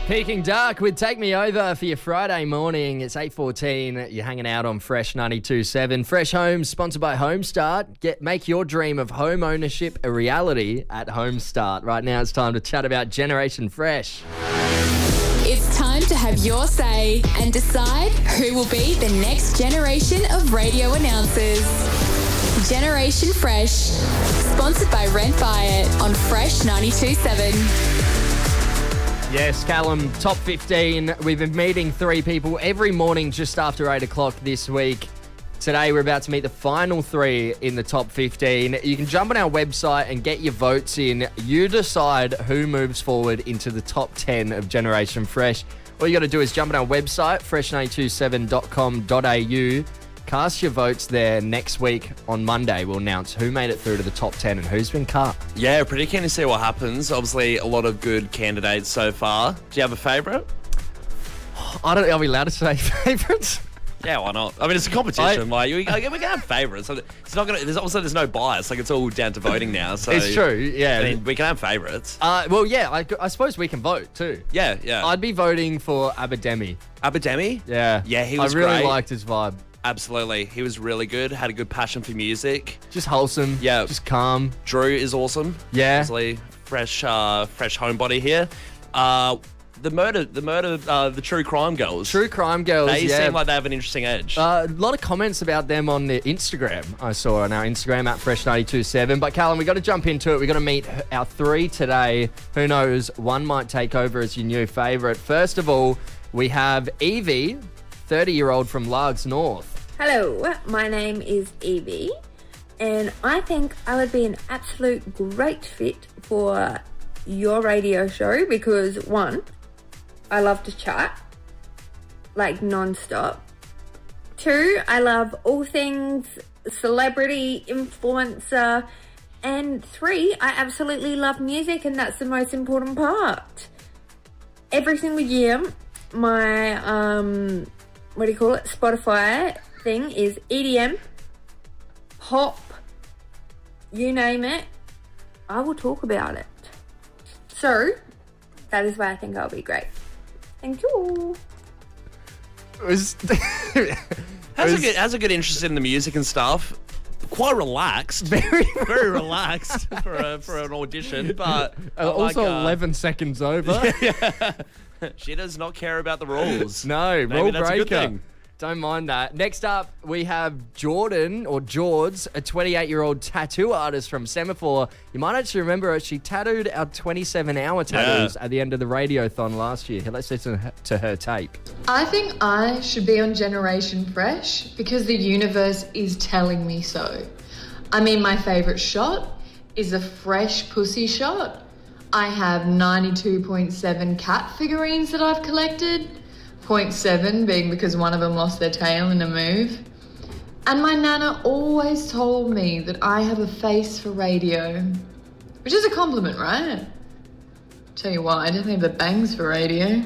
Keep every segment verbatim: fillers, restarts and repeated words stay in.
Peking Dark with Take Me Over for your Friday morning. It's eight fourteen. You're hanging out on Fresh ninety-two point seven. Fresh Homes, sponsored by Homestart. Get Make your dream of home ownership a reality at Homestart. Right now it's time to chat about Generation Fresh. It's time to have your say and decide who will be the next generation of radio announcers. Generation Fresh, sponsored by Rent Buy It on Fresh ninety-two point seven. Yes, Callum, top fifteen. We've been meeting three people every morning just after eight o'clock this week. Today, we're about to meet the final three in the top fifteen. You can jump on our website and get your votes in. You decide who moves forward into the top ten of Generation Fresh. All you got to do is jump on our website, fresh nine two seven dot com dot a u. Cast your votes there. Next week on Monday, we'll announce who made it through to the top ten and who's been cut. Yeah, pretty keen to see what happens. Obviously, a lot of good candidates so far. Do you have a favourite? I don't know. Are we allowed to say favourites? Yeah, why not? I mean, it's a competition. I, like we, we can have favourites. It's not gonna. There's also there's no bias. Like it's all down to voting now. So it's true. Yeah, I mean, we can have favourites. Uh, well, yeah. I, I suppose we can vote too. Yeah, yeah. I'd be voting for Abademi. Abademi? Yeah, yeah. He was. I really great. liked his vibe. Absolutely, he was really good. Had a good passion for music. Just wholesome. Yeah, just calm. Drew is awesome. Yeah, obviously fresh, uh, fresh homebody here. Uh, The murder, the murder, uh, the true crime girls. True crime girls, They yeah. seem like they have an interesting edge. Uh, a lot of comments about them on their Instagram. I saw on our Instagram at fresh nine two seven. But Callum, we got to jump into it. We got to meet our three today. Who knows? One might take over as your new favourite. First of all, we have Evie, thirty-year-old from Largs North. Hello, my name is Evie, and I think I would be an absolute great fit for your radio show because one, I love to chat, like non-stop. Two, I love all things celebrity, influencer. And three, I absolutely love music, and that's the most important part. Every single year, my, um, what do you call it, Spotify thing is E D M, pop, you name it, I will talk about it. So, that is why I think I'll be great. Thank you. It was, it has, was, a good, has a good interest in the music and stuff. Quite relaxed. Very, very relaxed for a, for an audition, but uh, also like, uh, eleven seconds over. Yeah. She does not care about the rules. No, Maybe rule that's breaker. a good thing. Don't mind that. Next up, we have Jordan, or George, a twenty-eight-year-old tattoo artist from Semaphore. You might actually remember her. She tattooed our twenty-seven hour tattoos yeah. at the end of the Radiothon last year. Let's listen to her tape. I think I should be on Generation Fresh because the universe is telling me so. I mean, my favourite shot is a fresh pussy shot. I have ninety-two point seven cat figurines that I've collected. zero point seven being because one of them lost their tail in a move. And my nana always told me that I have a face for radio, which is a compliment, right? Tell you what, I definitely have the bangs for radio.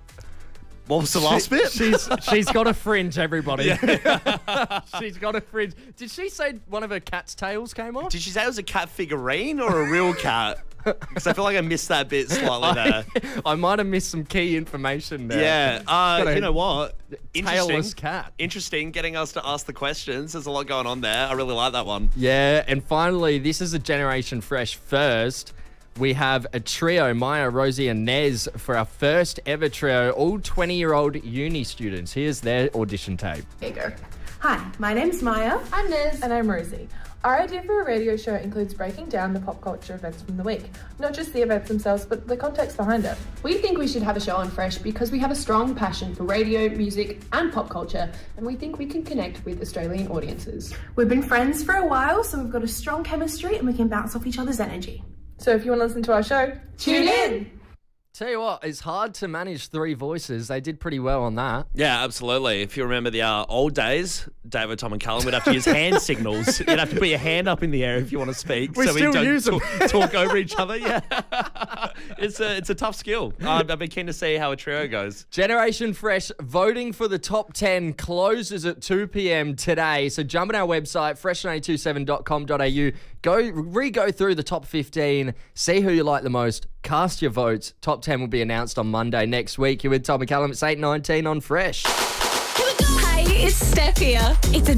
What was the last she, bit? She's she's got a fringe, everybody. Yeah. She's got a fringe. Did she say one of her cat's tails came off? Did she say it was a cat figurine or a real cat? Because I feel like I missed that bit slightly there. I, I might have missed some key information there. Yeah, uh, you know what? Tailless cat. Interesting, getting us to ask the questions. There's a lot going on there. I really like that one. Yeah, and finally, this is a Generation Fresh first. We have a trio, Maya, Rosie and Nez, for our first ever trio, all twenty-year-old uni students. Here's their audition tape. Here you go. Hi, my name's Maya. I'm Nez. And I'm Rosie. Our idea for a radio show includes breaking down the pop culture events from the week. Not just the events themselves, but the context behind it. We think we should have a show on Fresh because we have a strong passion for radio, music and pop culture, and we think we can connect with Australian audiences. We've been friends for a while, so we've got a strong chemistry and we can bounce off each other's energy. So if you want to listen to our show, tune in! Tell you what, it's hard to manage three voices. They did pretty well on that. Yeah, absolutely. If you remember the uh, old days, David, Tom and Callum would have to use hand signals. You'd have to put your hand up in the air if you want to speak. We so still we don't use them. talk, talk over each other. Yeah, it's a it's a tough skill. Uh, I've been keen to see how a trio goes. Generation Fresh voting for the top ten closes at two p m today. So jump on our website, fresh nine two seven dot com dot a u. Go re-go through the top fifteen, see who you like the most, Cast your votes. Top ten will be announced on Monday next week. You're with Tom and Callum. It's eight nineteen on Fresh. Hey, it's Steph here. It's a